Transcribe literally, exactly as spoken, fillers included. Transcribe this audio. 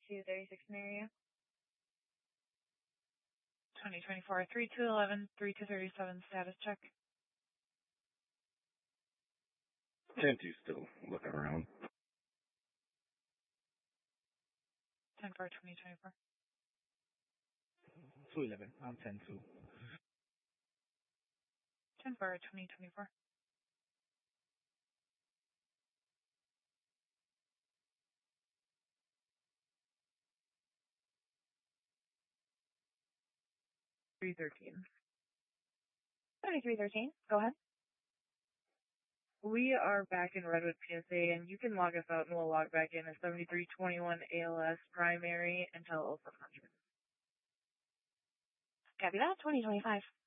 two thirty-six in area. twenty twenty-four, three two eleven, three two thirty-seven, status check. ten two still looking around. ten four, twenty twenty-four. two eleven, I'm ten two. ten four, twenty twenty-four. three thirteen. thirty-three thirteen, go ahead. We are back in Redwood, P S A, and you can log us out and we'll log back in as seventy-three twenty-one A L S primary until oh four hundred. Copy that, twenty twenty-five.